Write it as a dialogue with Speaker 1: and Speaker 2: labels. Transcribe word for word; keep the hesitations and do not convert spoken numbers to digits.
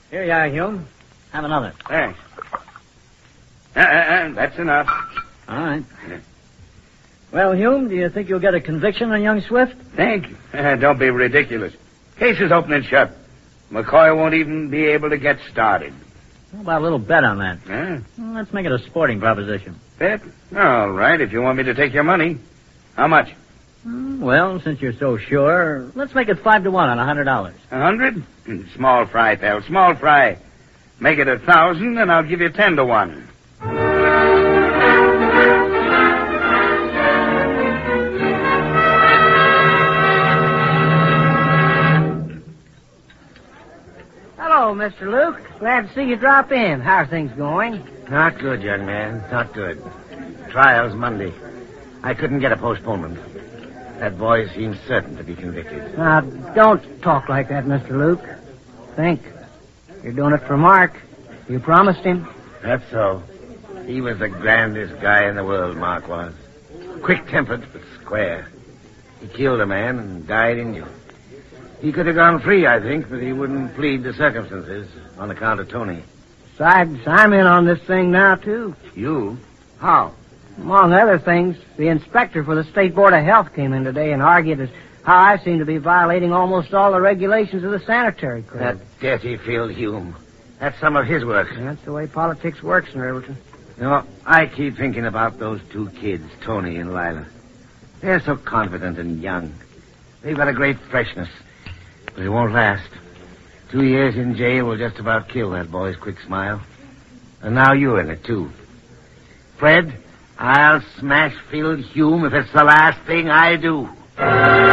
Speaker 1: Here you are, Hume. Have another.
Speaker 2: Thanks. Uh, uh, uh, that's enough.
Speaker 1: All right. Well, Hume, do you think you'll get a conviction on young Swift?
Speaker 2: Thank you. Uh, don't be ridiculous. Case is open and shut. McCoy won't even be able to get started.
Speaker 1: How about a little bet on that?
Speaker 2: Huh?
Speaker 1: Well, let's make it a sporting proposition.
Speaker 2: Bet? All right, if you want me to take your money. How much?
Speaker 1: Hmm, Well, since you're so sure, let's make it five to one on a hundred dollars.
Speaker 2: A hundred? Small fry, pal. Small fry. Make it a thousand, and I'll give you ten to one.
Speaker 3: Hello, Mister Luke. Glad to see you drop in. How are things going?
Speaker 4: Not good, young man. Not good. Trial's Monday. I couldn't get a postponement. That boy seems certain to be convicted.
Speaker 3: Now, don't talk like that, Mister Luke. Think. You're doing it for Mark. You promised him.
Speaker 4: That's so. He was the grandest guy in the world, Mark was. Quick-tempered, but square. He killed a man and died injured. He could have gone free, I think, but he wouldn't plead the circumstances on account of Tony.
Speaker 3: Besides, I'm in on this thing now, too.
Speaker 4: You? How?
Speaker 3: Among other things, the inspector for the State Board of Health came in today and argued as how I seem to be violating almost all the regulations of the sanitary code.
Speaker 4: That dirty Phil Hume. That's some of his work.
Speaker 3: That's the way politics works in Riverton.
Speaker 4: You know, I keep thinking about those two kids, Tony and Lila. They're so confident and young. They've got a great freshness. But it won't last. Two years in jail will just about kill that boy's quick smile. And now you're in it, too. Fred, I'll smash Phil Hume if it's the last thing I do.